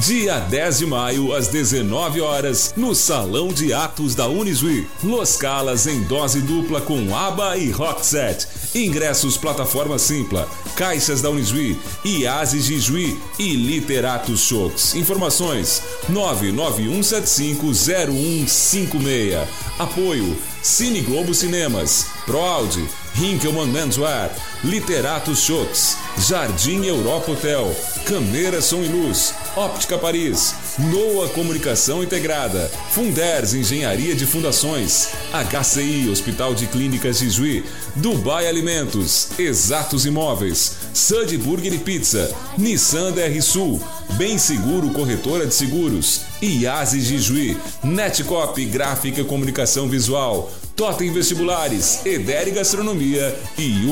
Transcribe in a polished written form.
Dia 10 de maio, às 19 horas, no Salão de Atos da Unisui. Los Calas em dose dupla com ABBA e Roxette. Ingressos plataforma Simpla, Caixas da Unisui, IASES de Juí e Literatos Shows. Informações 991750156. Apoio Cine Globo Cinemas, Proaudi, Hinkelmann Menswear, Literatos Shows, Jardim Europa Hotel, Câmera Som e Luz, Óptica Paris, Noa Comunicação Integrada, Funders Engenharia de Fundações, HCI Hospital de Clínicas de Juí, Dubai Alimentos, Exatos Imóveis, Sud Burger e Pizza, Nissan DR Sul, Bem Seguro Corretora de Seguros, IASES de Juí, Netcop Gráfica e Comunicação Visual, Totem Vestibulares, Edere Gastronomia e